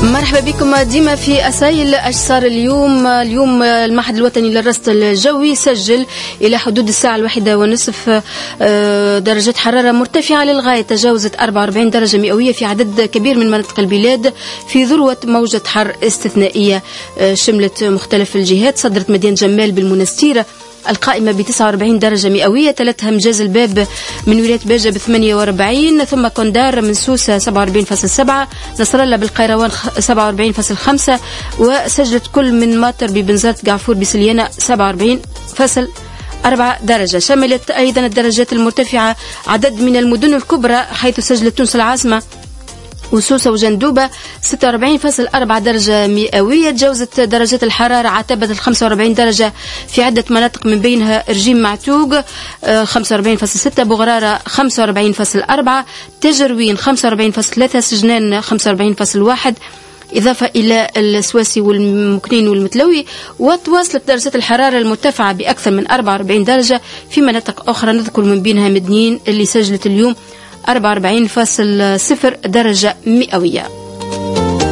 مرحبا بكم ديما في أسايل أجسار اليوم المعهد الوطني للرصد الجوي سجل إلى حدود الساعة 1:30 درجة حرارة مرتفعة للغاية، تجاوزت 44 درجة مئوية في عدد كبير من مناطق البلاد في ذروة موجة حر استثنائية شملت مختلف الجهات. صدرت مدينة جمال بالمنستير القائمة ب 49 درجة مئوية، تلتها مجاز الباب من ولاية باجة ب 48، ثم كوندار من سوسة 47.7، نصر الله بالقيروان 47.5، وسجلت كل من ماطر ببنزرت قعفور بسليانة 47.4 درجة. شملت أيضا الدرجات المرتفعة عدد من المدن الكبرى، حيث سجلت تونس العاصمة وسوسة وجندوبة 46.4 درجة مئوية. تجاوزت درجات الحرارة عتبة 45 درجة في عدة مناطق، من بينها رجيم معتوق 45.6، بغرارة 45.4، تجروين 45.3، سجنان 45.1، إضافة إلى السواسي والمكنين والمتلوي. وتواصلت درجات الحرارة المرتفعة بأكثر من 44 درجة في مناطق أخرى، نذكر من بينها مدنين اللي سجلت اليوم 44.0 درجة مئوية.